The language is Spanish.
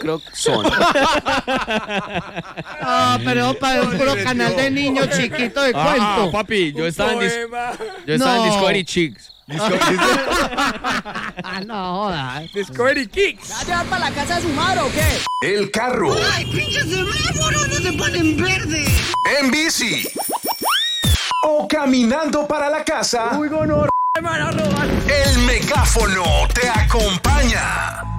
Croczone. Ah, pero para un puro canal de niños chiquito de cuento. Papi, yo estaba en No. Discovery Chicks. No jodas. Discovery Kicks. ¿Va a llevar para la casa de su madre o qué? El carro. ¡Ay, pinches semáforos no se ponen verde! En bici. O caminando para la casa. Uy, gonorrea, me van a robar. El megáfono te acompaña.